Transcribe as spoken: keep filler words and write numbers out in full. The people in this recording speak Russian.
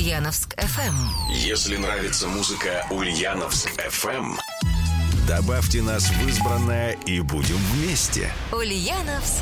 Ульяновск эф эм. Если нравится музыка Ульяновск эф эм, добавьте нас в избранное и будем вместе. Ульяновск